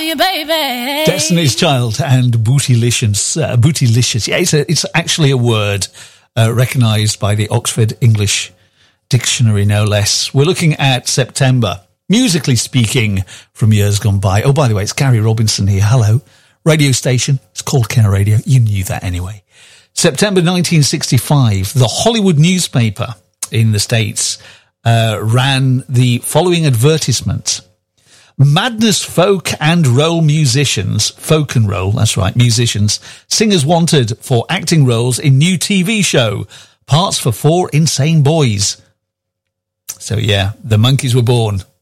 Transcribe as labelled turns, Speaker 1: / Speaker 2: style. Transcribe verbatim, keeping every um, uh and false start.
Speaker 1: you, baby.
Speaker 2: Destiny's Child and Bootylicious. Uh, Bootylicious. Yeah, it's, a, it's actually a word uh, recognised by the Oxford English Dictionary, no less. We're looking at September, musically speaking, from years gone by. Oh, by the way, it's Gary Robinson here. Hello. Radio station. It's called Kenner Radio. You knew that anyway. September nineteen sixty-five, the Hollywood newspaper in the States uh, ran the following advertisement. Madness folk and roll musicians, folk and roll, that's right, musicians, singers wanted for acting roles in new T V show, Parts for Four Insane Boys. So yeah, the Monkees were born.